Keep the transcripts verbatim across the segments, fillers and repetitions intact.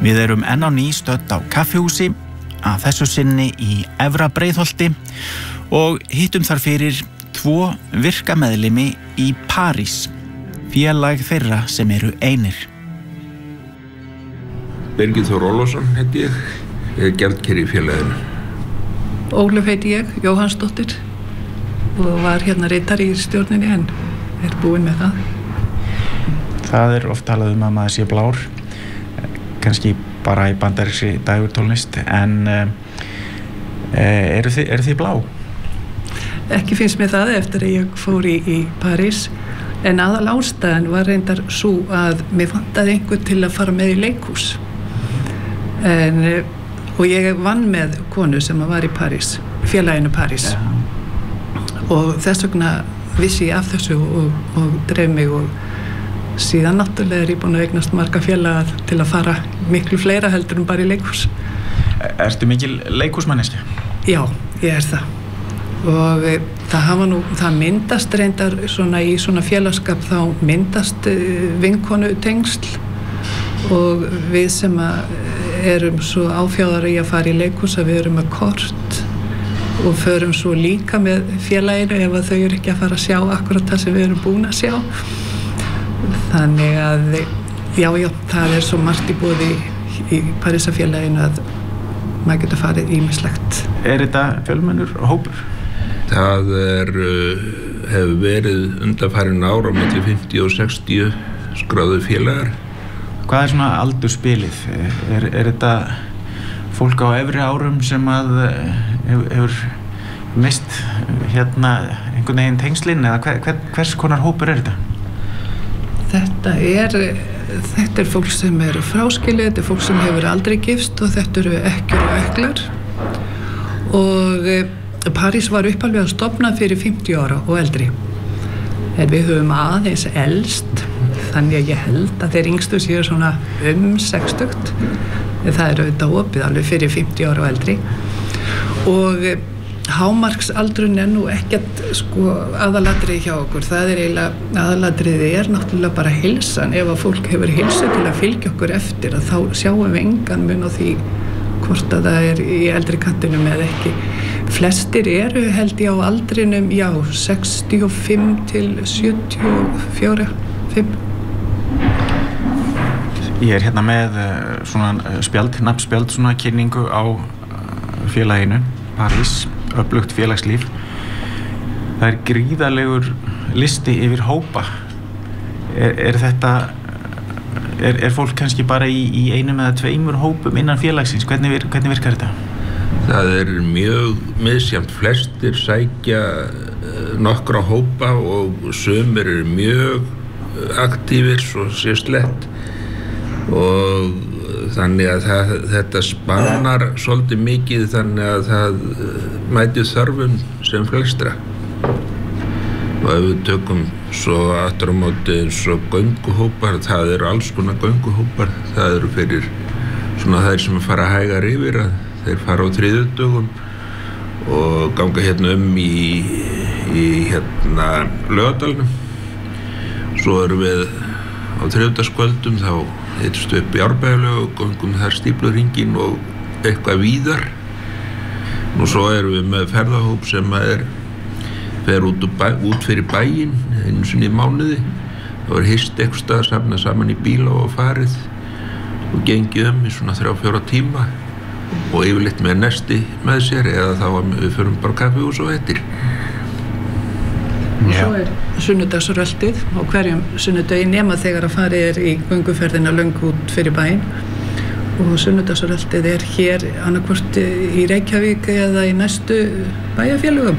Við erum enn á ný stödd á kaffihúsi, að þessu sinni í Efra Breiðholti og hittum þar fyrir tvo virka meðlimi í París, félag þeirra sem eru einir. Birgir Þór Ólafsson heiti ég, ég er gjaldkeri í félaginu. Ólöf heiti ég, Jóhannsdóttir, og var hérna ritari í stjórninni en er búin með það. Það er oft talað um að maður sé blár, kannski bara í bandarískri dægurtónlist, en uh, eru þið, eru þið blá? Ekki finnst mér það eftir að ég fór í, í París, en aðal ástæðan var reyndar svo að mér vantaði einhver til að fara með í leikhús. En, og ég vann með konu sem var í París, félaginu París. Ja. Og þess vegna vissi ég af þessu og, og dreif mig og síðan náttúrulega er ég búin að eignast marga félaga til að fara miklu fleira heldur en bara í leikhús. Ertu mikil leikhúsmanneski? Já, ég er það. Og e, það hafa nú, það myndast reyndar svona í svona félagskap þá myndast e, vinkonu tengsl og við sem að erum svo áfjáðar í að fara í leikhús að við erum með kort og förum svo líka með félaginu ef að þau eru ekki að fara að sjá akkurat það sem við erum búin að sjá. Þannig að, já, já, það er svo margt í boði í, í Parísarfélaginu að maður getur farið ýmislegt. Er þetta fjölmennur hópur? Það er, hefur verið undanfarin ára á milli fimmtíu og sextíu skráðu félagar. Hvað er svona aldurspilið? Er, er þetta fólk á efri árum sem að hefur, hefur mist hérna einhvern veginn tengslinn eða hver, hver, hvers konar hópur er þetta? Þetta er, þetta er fólk sem er fráskilið, þetta er fólk sem hefur aldrei gifst og þetta eru ekkjur og ekklar. Og París var upphaflega stofnað fyrir fimmtíu ára og eldri. En við höfum aðeins elst, þannig að ég held að þeir yngstu séu svona um sextugt. Það er auðvitað opið alveg fyrir fimmtíu ára og eldri. Og hámarksaldrun er nú ekkert sko aðalatriði hjá okkur. Það er eiginlega, aðalatriði er náttúrulega bara heilsan. Ef að fólk hefur heilsu til að fylgja okkur eftir, að þá sjáum við engan mun á því hvort að það er í eldri kantinum eða ekki. Flestir eru held ég á aldrinum, já, sextíu og fimm til sjötíu og fjögur, fimm. Ég er hérna með svona spjald, nafnspjald, svona kynningu á félaginu, París, öflugt félagslíf. Það er gríðarlegur listi yfir hópa. Er, er þetta, er, er fólk kannski bara í, í einum eða tveimur hópum innan félagsins? Hvernig, vir, hvernig virkar þetta? Það er mjög misjafnt, flestir sækja nokkra hópa og sumir eru mjög aktífir, svo sé slett. Og þannig að það, þetta spannar svolítið mikið þannig að það mæti þörfum sem flestra. Og ef við tökum svo aftur á móti eins og gönguhópar, það eru alls konar gönguhópar, það eru fyrir svona þær sem fara hægar yfir að þeir fara á þriðjudögum og ganga hérna um í, í hérna Laugardalnum. Svo erum við á þriðjudagskvöldum þá hittumst upp í Árbæjarlaug og gangum þar stífluhringinn og eitthvað víðar. Og svo erum við með ferðahóp sem er fer út, bæ, út fyrir bæinn einu sinni í mánuði. Það var hist eitthvað stað, safnað saman í bíla og farið og gengið um í svona þrjá fjóra tíma og yfirleitt með nesti með sér eða þá að við förum bara kaffihús og eftir. Og svo er sunnudagsröltið á hverjum sunnudegi nema þegar að farið er í gönguferðina löngu út fyrir bæinn. Og sunnudagsröltið er hér annaðhvort í Reykjavík eða í næstu bæjarfélögum.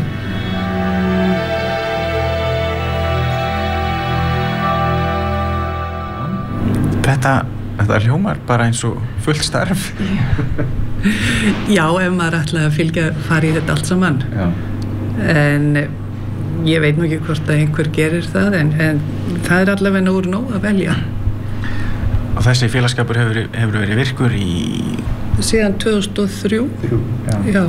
Þetta, þetta hljómar bara eins og fullt starf. Já, ef maður ætlaði að fylgja fara í þetta allt saman. Já. En ég veit nú ekki hvort að einhver gerir það, en, en það er allavega úr nóg að velja. Og þessi félagskapur hefur, hefur verið virkur í... Síðan tvö þúsund og þrjú. Þrjú, já. Já.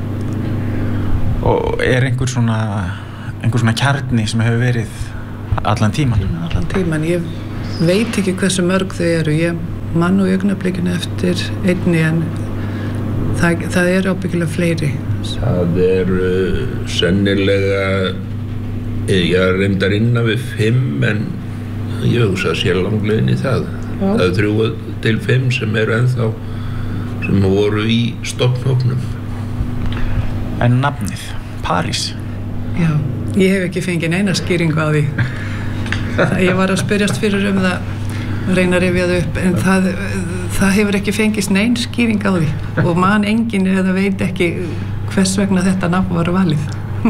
Og er einhver svona, einhver svona kjarni sem hefur verið allan tíman? Allan tíman. Ég veit ekki hversu mörg þau eru. Ég mann og augnablikinu eftir einni en það, það er ábyggilega fleiri. Það er uh, sennilega ég reyndar innan við fimm en ég hugsa sér langlegin í það. Já. Það er þrjú til fimm sem eru ennþá sem voru í stofnhópnum. En nafnið, París? Já, ég hef ekki fengið neina skýringu á því. Ég var að spyrjast fyrir um það og reyna að rifja það upp en það, það hefur ekki fengist nein skýring á því og man enginn eða veit ekki hvers vegna þetta nafn var valið.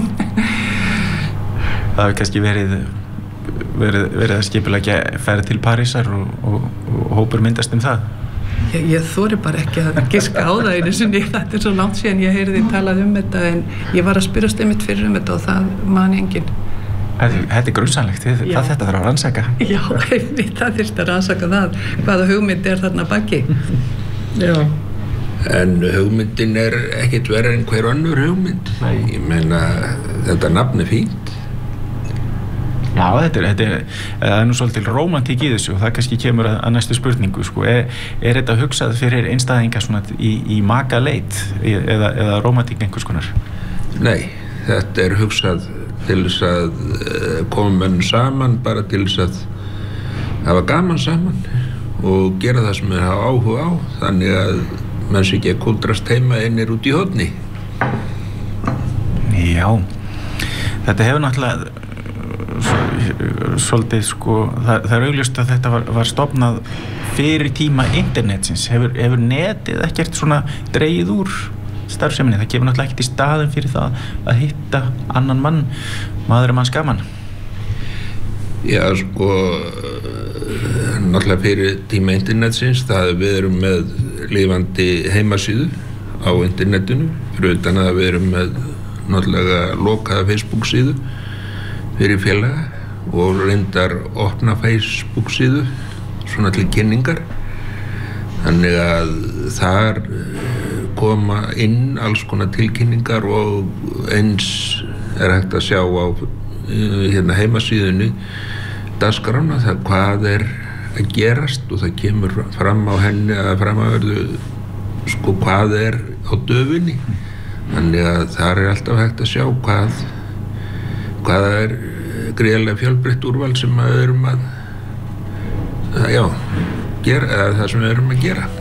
Það hefur kannski verið, verið, verið að skipuleggja ferð til Parísar og, og, og hópur myndast um það. Ég, ég þori bara ekki að giska á það einu sinni, þetta er svo langt síðan ég heyrði talað um þetta en ég var að spyrjast einmitt fyrir um þetta og það man enginn. Þetta er grunsamlegt, það þetta þarf að rannsaka. Já, einmitt, það þyrfti að rannsaka það, hvaða hugmynd er þarna baki. Já. En hugmyndin er ekkert verið en hver önnur hugmynd. Nei. Ég meina, þetta nafn er fínt. Já, þetta er, þetta er, það er nú svolítið rómantík í þessu og það kannski kemur að, að næstu spurningu, sko. Er, er þetta hugsað fyrir einstæðinga svona í, í maka leit eða, eða rómantík einhvers konar? Nei, þetta er hugsað til þess að koma menn saman, bara til þess að hafa gaman saman og gera það sem þeir hafa áhuga á, þannig að menn sé ekki að kúldrast heima einir út í horni. Já, þetta hefur náttúrulega svolítið, sko, það, það er augljóst að þetta var, var stofnað fyrir tíma internetsins. Hefur, hefur netið ekkert svona dregið úr starfseminni? Það gefur náttúrulega ekkert í staðin fyrir það að hitta annan mann, maður er manns gaman. Já, sko, náttúrulega fyrir tíma internetsins, það við erum með lifandi heimasíðu á internetinu, fyrir utan að við erum með náttúrulega lokaða Facebook síðu fyrir félaga og reyndar opna Facebook síðu svona til kynningar, þannig að þar koma inn alls konar tilkynningar og eins er hægt að sjá á hérna heimasíðunni dagskrána, það hvað er að gerast og það kemur fram á henni að fram að verðu sko hvað er á döfinni, þannig að þar er alltaf hægt að sjá hvað hvað er gríðarlega fjölbreytt úrval sem við erum að, að já, gera, eða það sem við erum að gera.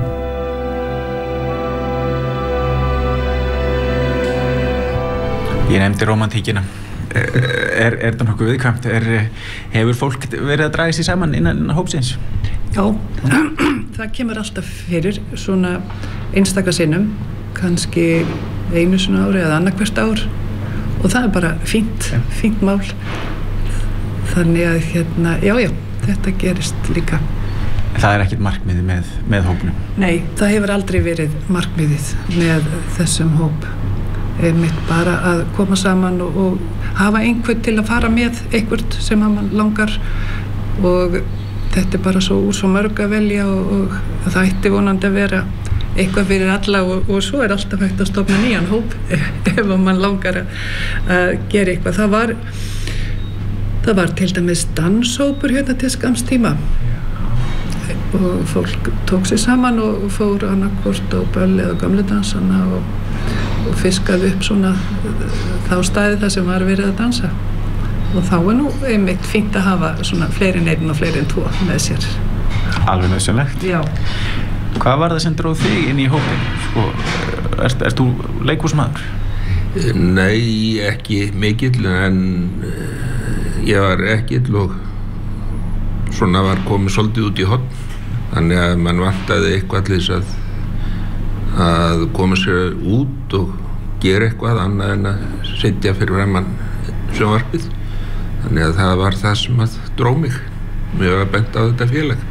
Ég nefndi rómantíkina. Er, er það nokkuð viðkvæmt? Er, hefur fólk verið að draga sig saman innan hópsins? Já, það kemur alltaf fyrir svona einstaka sinnum, kannski einu svona ári eða annað hvert ár. Og það er bara fínt, fínt mál. Þannig að hérna, já, já, þetta gerist líka. Það er ekkert markmiðið með, með hópnum? Nei, það hefur aldrei verið markmiðið með þessum hóp. Einmitt bara að koma saman og, og hafa einhvern til að fara með einhvern sem hann langar og þetta er bara svo úr svo mörg að velja og, og það ætti vonandi að vera eitthvað fyrir alla og, og svo er alltaf hægt að stofna nýjan hóp ef mann langar að, að gera eitthvað. Það var, það var til dæmis danshópur hérna til skamms tíma og fólk tók sig saman og fór annarkvort á böll eða gömlu dansana og, og fiskaði upp svona þá staði það sem var verið að dansa og þá er nú einmitt fínt að hafa svona fleiri en einn og fleiri en tvo með sér. Alveg nauðsynlegt. Já. Hvað var það sem dróð þig inn í hópin? Sko, ert, ert þú leikhúsmaður? Nei, ekki mikill, en ég var ekkill og svona var komið svolítið út í horn. Þannig að mann vantaði eitthvað til þess að, að koma sér út og gera eitthvað annað en að sitja fyrir framan sjónvarpið. Þannig að það var það sem að dró mig. Mér var bent á þetta félag.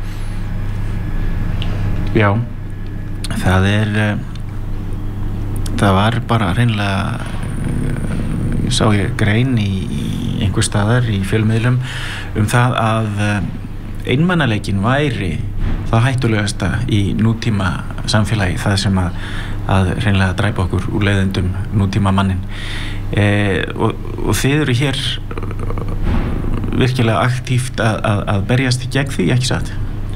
Já, það er, það var bara hreinlega, ég sá ég grein í, í einhver staðar í fjölmiðlum um það að einmannaleikin væri það hættulegasta í nútíma samfélagi, það sem að, að hreinlega dræpa okkur úr leiðendum nútíma mannin. E, og, og þið eru hér virkilega aktíft að, að, að berjast gegn því, ekki satt?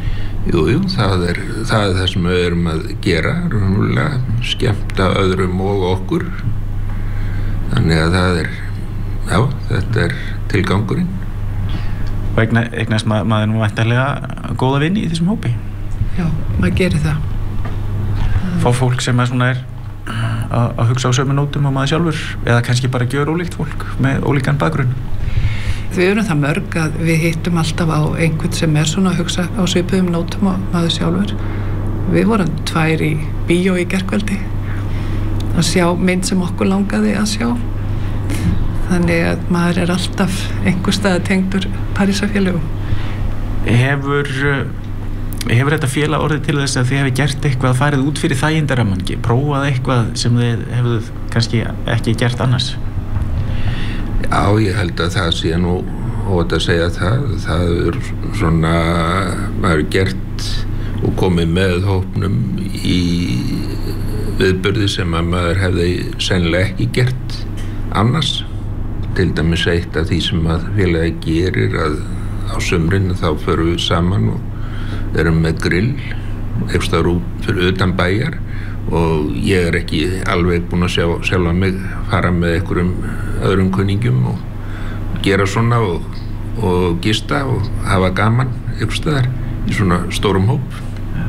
Jú, jú, það er, það er það sem við erum að gera, raunverulega, skemmta öðrum og okkur. Þannig að það er, já, þetta er tilgangurinn. Og eigna, eignast mað, maður nú væntanlega góða vini í þessum hópi? Já, maður gerir það. Fá fólk sem er svona er að, að hugsa á sömu nótum og maður sjálfur, eða kannski bara gjör ólíkt fólk með ólíkan bakgrunn? Við erum það mörg að við hittum alltaf á einhvern sem er svona að hugsa á svipuðum nótum og maður sjálfur. Við vorum tvær í bíó í gærkvöldi að sjá mynd sem okkur langaði að sjá. Þannig að maður er alltaf einhver stað tengdur Parísarfélögum. Hefur, hefur þetta félag orðið til þess að þið hefur gert eitthvað, farið út fyrir þægindarammann, prófað eitthvað sem þið hefur kannski ekki gert annars? Já, ég held að það sé nú óvægt að segja það. Það er svona, maður er gert og komið með hópnum í viðburði sem að maður hefði sennilega ekki gert annars. Til dæmis eitt af því sem að félagi gerir að á sumrin þá förum við saman og erum með grill einhvers staðar út fyrir utan bæjar og ég er ekki alveg búinn að sjá sjálfa mig fara með einhverjum öðrum kunningjum og gera svona og, og gista og hafa gaman einhvers staðar í svona stórum hóp.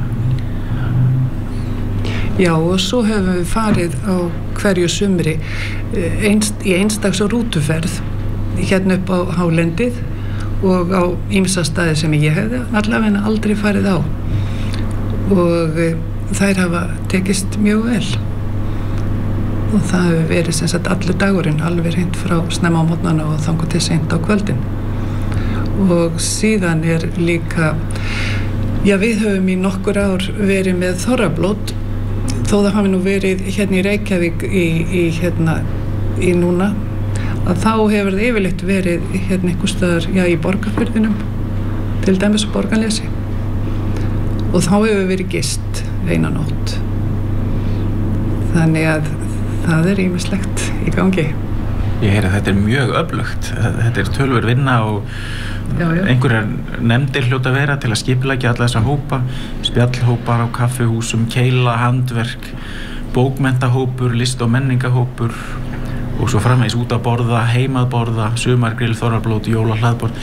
Já, og svo höfum við farið á hverju sumri einst, í einstaks og rútuferð hérna upp á hálendið og á ýmsa staði sem ég hefði allavega aldrei farið á og þær hafa tekist mjög vel og það hefur verið sem sagt allur dagurinn alveg hreint frá snemma á morgnana og þangað til seint á kvöldin og síðan er líka já við höfum í nokkur ár verið með þorrablót þó það hafi nú verið hérna í Reykjavík í, í hérna í núna að þá hefur það yfirleitt verið hérna einhvers staðar já í Borgarfirðinum til dæmis Borgarnesi og þá hefur verið gist eina nótt þannig að það er ýmislegt í gangi. Ég heyri að þetta er mjög öflugt, þetta er tölver vinna og já, já. Einhverjar nefndir hljóta vera til að skipuleggja alla þessa hópa, spjallhópar á kaffihúsum, keila, handverk, bókmenntahópur, list- og menningahópur og svo framvegis út að borða, heima að borða, sumargrill, þorrablót, jólahlaðborð.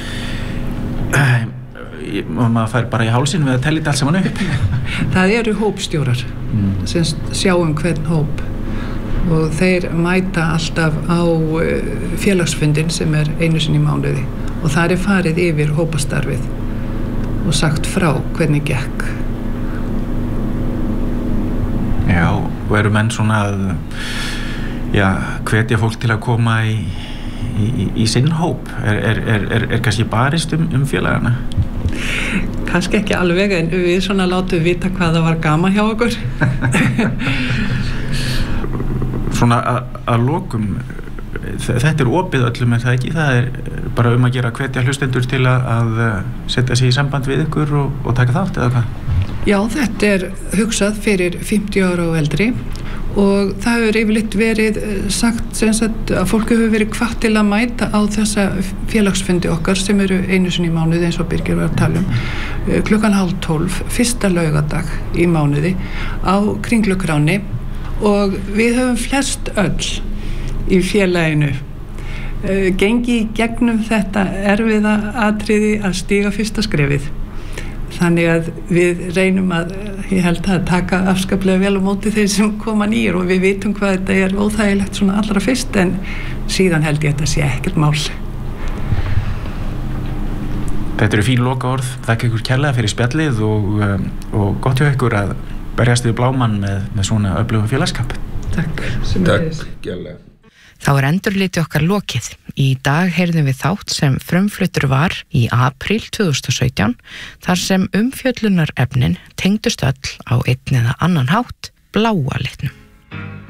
Maður fær bara í hálsinn við að tella þetta allt saman upp. Það eru hópstjórar mm. sem sjáum hvern hóp og þeir mæta alltaf á félagsfundin sem er einu sinni í mánuði og þar er farið yfir hópastarfið og sagt frá hvernig gekk. Já, og eru menn svona að já, hvetja fólk til að koma í, í, í sinn hóp? Er, er, er, er, er kannski barist um, um félagana? Kannski ekki alveg, en við svona látum vita hvað það var gaman hjá okkur. Svona að lokum, þetta er opið öllum er það ekki, það er bara um að gera hvetja hlustendur til að, að setja sig í samband við ykkur og, og taka þátt eða hvað? Já, þetta er hugsað fyrir fimmtíu ára og eldri og það hefur yfirleitt verið sagt sem sagt að fólk hefur verið hvatt til að mæta á þessa félagsfundi okkar sem eru einu sinni í mánuði eins og Birgir var að tala um klukkan hálf tólf, fyrsta laugardag í mánuði á Kringlukráni og við höfum flest öll í félaginu uh, gengi í gegnum þetta erfiða atriði að stíga fyrsta skrefið þannig að við reynum að ég held að taka afskaplega vel á móti þeir sem koma nýr og við vitum hvað þetta er óþægilegt svona allra fyrst en síðan held ég að þetta sé ekkert mál. Þetta eru fín lokaorð, þakka ykkur kærlega fyrir spjallið og, og gott hjá ykkur að berjast við Blámann með, með svona öflugum félagsskap. Takk. Takk, kærlega. Þá er endurliti okkar lokið. Í dag heyrðum við þátt sem frumfluttur var í apríl tvö þúsund og sautján þar sem umfjöllunarefnin tengdust öll á einn eða annan hátt bláa litnum.